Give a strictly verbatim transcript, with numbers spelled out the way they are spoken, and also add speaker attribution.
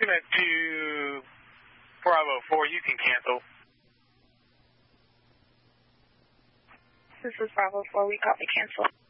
Speaker 1: Looking at two Bravo four, you can cancel.
Speaker 2: This is Bravo four, we copy cancel.